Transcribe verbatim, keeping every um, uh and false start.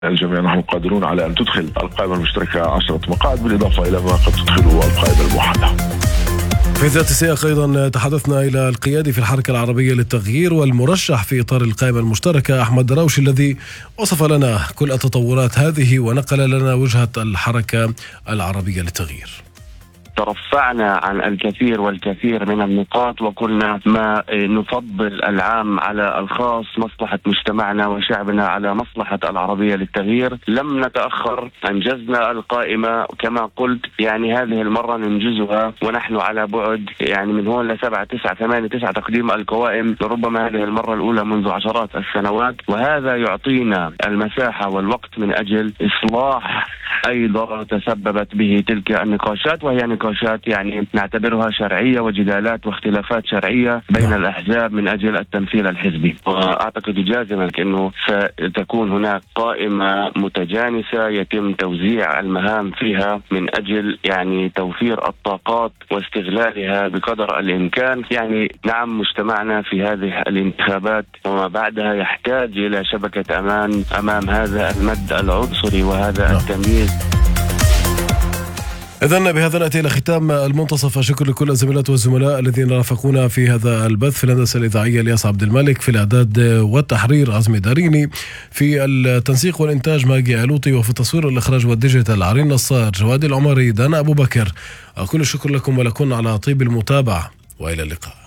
الجميع نحن قادرون على أن تدخل القائمة المشتركة عشرة مقاعد بالإضافة إلى ما قد تدخله القائمة الموحدة. في ذات السياق أيضا تحدثنا إلى القيادي في الحركة العربية للتغيير والمرشح في إطار القائمة المشتركة أحمد دراوشي، الذي وصف لنا كل التطورات هذه ونقل لنا وجهة الحركة العربية للتغيير. ترفعنا عن الكثير والكثير من النقاط، وكنا ما نفضل العام على الخاص، مصلحة مجتمعنا وشعبنا على مصلحة العربية للتغيير. لم نتأخر، أنجزنا القائمة كما قلت، يعني هذه المرة ننجزها ونحن على بعد يعني من هون لسبعة تسعة ثمانية تسعة تقديم القوائم، ربما هذه المرة الأولى منذ عشرات السنوات، وهذا يعطينا المساحة والوقت من أجل إصلاح أي ضرر تسببت به تلك النقاشات، وهي نقاشات يعني نعتبرها شرعية وجدالات واختلافات شرعية بين الأحزاب من أجل التمثيل الحزبي. وأعتقد جازما أنه ستكون هناك قائمة متجانسة يتم توزيع المهام فيها من أجل يعني توفير الطاقات واستغلالها بقدر الإمكان. يعني نعم، مجتمعنا في هذه الانتخابات وما بعدها يحتاج إلى شبكة أمان أمام هذا المد العنصري وهذا التمييز. إذن بهذا نأتي إلى ختام المنتصف. شكر لكل الزميلات والزملاء الذين رافقونا في هذا البث. في الهندسة الإذاعية الياس عبد الملك، في الإعداد والتحرير عزمي داريني، في التنسيق والإنتاج ماجي ألوطي، وفي التصوير والإخراج والديجيتال عرين نصار، جواد العمري، دانا أبو بكر. كل الشكر لكم ولكم على طيب المتابعة، وإلى اللقاء.